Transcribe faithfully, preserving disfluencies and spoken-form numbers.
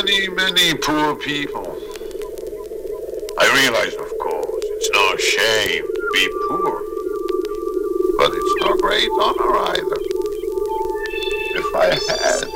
many, many poor people. I realize, of course, it's no shame to be poor. But it's no great honor either. If I had